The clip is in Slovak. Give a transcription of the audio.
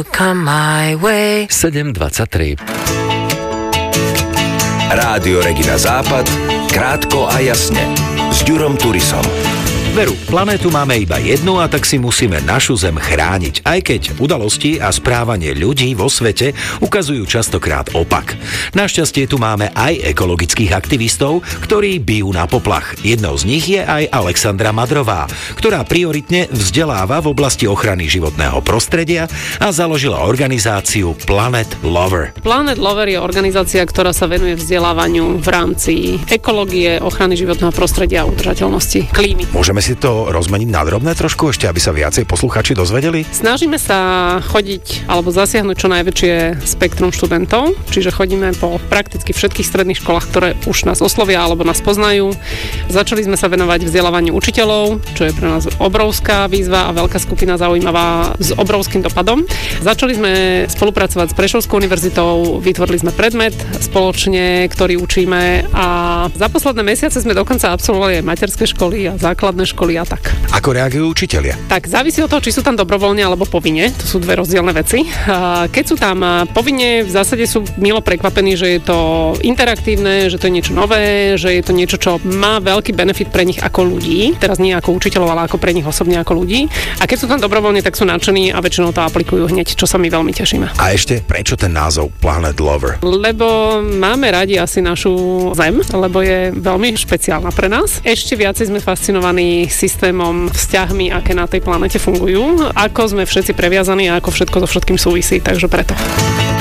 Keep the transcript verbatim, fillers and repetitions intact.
Come my way. sedem dvadsaťtri. Rádio Regina Západ, krátko a jasne, s Ďurom Turisom. Veru, planétu máme iba jednu a tak si musíme našu Zem chrániť, aj keď udalosti a správanie ľudí vo svete ukazujú častokrát opak. Našťastie tu máme aj ekologických aktivistov, ktorí bijú na poplach. Jednou z nich je aj Alexandra Madrová, ktorá prioritne vzdeláva v oblasti ochrany životného prostredia a založila organizáciu Planet Lover. Planet Lover je organizácia, ktorá sa venuje vzdelávaniu v rámci ekológie, ochrany životného prostredia a udržateľnosti klímy. Môžeme si to rozmeniť na drobné trošku ešte, aby sa viacej posluchači dozvedeli? Snažíme sa chodiť alebo zasiahnuť čo najväčšie spektrum študentov, čiže chodíme po prakticky všetkých stredných školách, ktoré už nás oslovia alebo nás poznajú. Začali sme sa venovať vzdelávaniu učiteľov, čo je pre nás obrovská výzva a veľká skupina zaujímavá s obrovským dopadom. Začali sme spolupracovať s Prešovskou univerzitou, vytvorili sme predmet spoločne, ktorý učíme a za posledné mesiace sme dokonca absolvovali aj materské školy a základné školy a tak. Ako reagujú učitelia? Tak závisí od toho, či sú tam dobrovoľne alebo povinne. To sú dve rozdielne veci. Keď sú tam povinne, v zásade sú milo prekvapení, že je to interaktívne, že to je niečo nové, že je to niečo, čo má veľký benefit pre nich ako ľudí. Teraz nie ako učiteľov, ale ako pre nich osobne ako ľudí. A keď sú tam dobrovoľne, tak sú nadšení a väčšinou to aplikujú hneď, čo sa my veľmi tešíme. A ešte, prečo ten názov Planet Lover? Lebo máme radi asi našu Zem, lebo je veľmi špeciálna pre nás. Ešte viacej sme fascinovaní systémom, vzťahmi, aké na tej planete fungujú, ako sme všetci previazaní a ako všetko so všetkým súvisí, takže preto.